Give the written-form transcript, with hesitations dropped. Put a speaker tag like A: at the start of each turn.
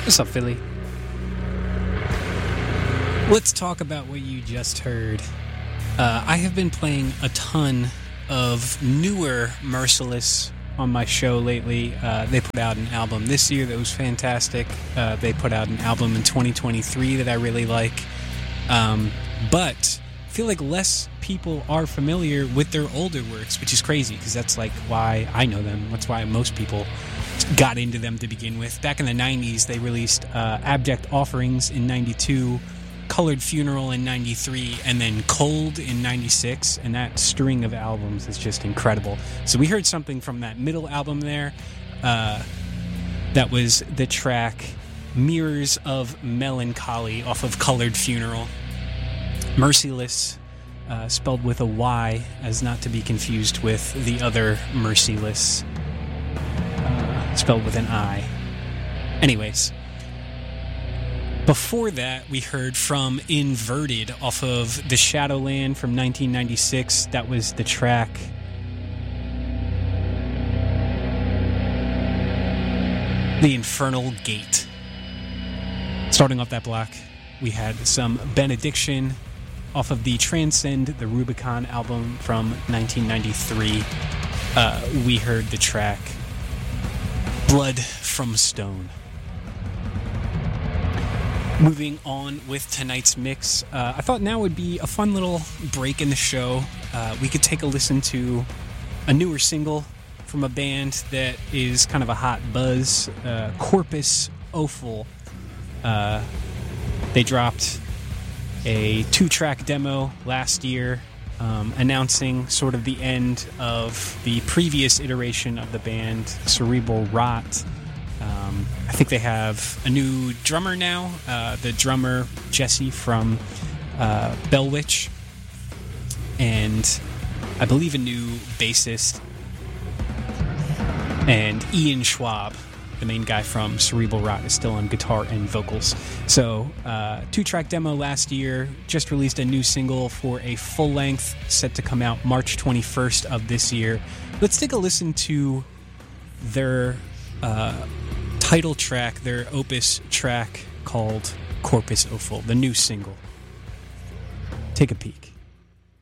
A: What's up, Philly? Let's talk about what you just heard. I have been playing a ton of newer Merciless on my show lately. They put out an album this year that was fantastic. They put out an album in 2023 that I really like. But I feel like less people are familiar with their older works, which is crazy because that's like why I know them. That's why most people got into them to begin with. Back in the 90s, they released Abject Offerings in 92, Colored Funeral in 93, and then Cold in 96, and that string of albums is just incredible. So we heard something from that middle album there. That was the track Mirrors of Melancholy off of Colored Funeral. Merciless, spelled with a Y, as not to be confused with the other Merciless, spelled with an I. Anyways, before that, we heard from Inverted off of The Shadowland from 1996. That was the track The Infernal Gate. Starting off that block, we had some Benediction off of the Transcend the Rubicon album from 1993. We heard the track Blood from Stone. Moving on with tonight's mix, I thought now would be a fun little break in the show. We could take a listen to a newer single from a band that is kind of a hot buzz, Corpus Offal. They dropped a 2-track demo last year, announcing sort of the end of the previous iteration of the band, Cerebral Rot. I think they have a new drummer now, the drummer Jesse from Bellwitch, and I believe a new bassist, and Ian Schwab, the main guy from Cerebral Rot, is still on guitar and vocals. So, 2-track demo last year, just released a new single for a full length set to come out March 21st of this year. Let's take a listen to their title track, their opus track called Corpus Offal, the new single. Take a peek.